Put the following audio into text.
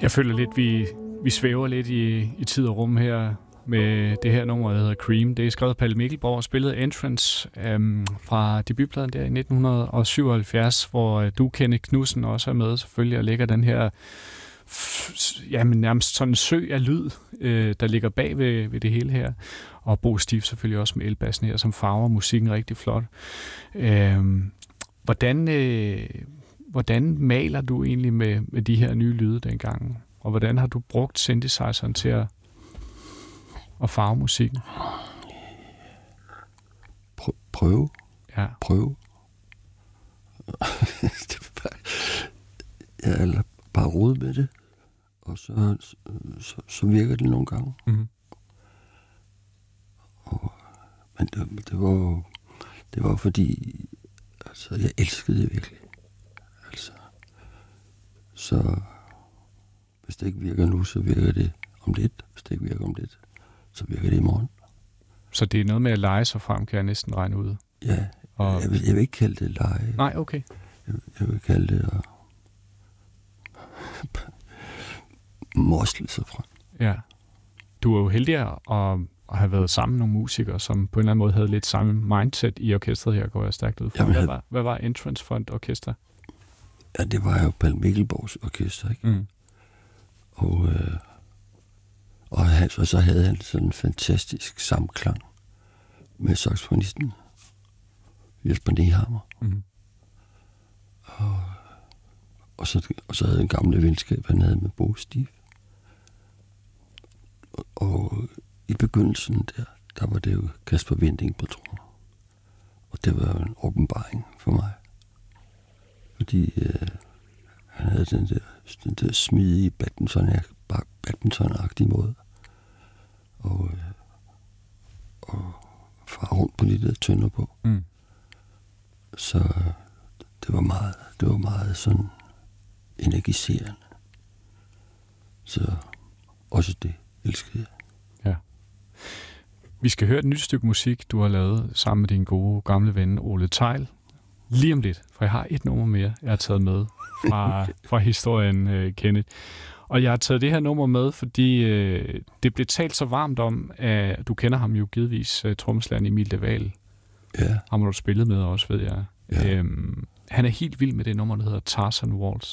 Jeg føler lidt, vi svæver lidt i tid og rum her med det her nummer, der hedder Cream. Det er skrevet af Palle Mikkelborg og spillet Entrance fra debutpladen der i 1977, hvor du, Kenneth Knudsen, også er med selvfølgelig og lægger den her nærmest sådan en sø af lyd, der ligger bag ved det hele her. Og Bo Stief selvfølgelig også med elbassen her, som farver musikken rigtig flot. Hvordan maler du egentlig med de her nye lyde dengang? Og hvordan har du brugt synthesizeren til at farve musikken? Prøve. Ja. Prøve. Eller bare rode med det. Og så virker det nogle gange. Mm-hmm. Men det var fordi, altså, jeg elskede det virkelig. Altså, så hvis det ikke virker nu, så virker det om lidt. Hvis det ikke virker om lidt, så virker det i morgen. Så det er noget med at lege sig frem, kan jeg næsten regne ud? Ja, og jeg vil ikke kalde det lege. Nej, okay. Jeg vil kalde det at mosle sig frem. Ja. Du er jo heldig at have været sammen med nogle musikere, som på en eller anden måde havde lidt samme mindset i orkestret her, går jeg stærkt ud fra. Hvad var Entrance for et orkester? Ja, det var jo Palle Mikkelborgs orkester, ikke? Mm. Og så havde han sådan en fantastisk samklang med saxofonisten Jesper Nehammer. Mm. Og så havde en gamle venskab, han havde med Bo Stief. Og i begyndelsen der var det jo Kasper Winding på trommer. Og det var jo en åbenbaring for mig. Fordi han havde den der smidige badminton-agtige måde. Og far rundt på de der tønder på. Mm. Så det var meget sådan energiserende. Så også det elskede jeg. Ja. Vi skal høre et nyt stykke musik, du har lavet sammen med din gode gamle ven Ole Theil. Lige om lidt, for jeg har et nummer mere, jeg har taget med fra historien, Kenneth. Og jeg har taget det her nummer med, fordi det blev talt så varmt om, at du kender ham jo givetvis, trommeslageren Emil de Waal. Ja. Ham har du spillet med også, ved jeg. Ja. Han er helt vild med det nummer, der hedder Tarzan Waltz.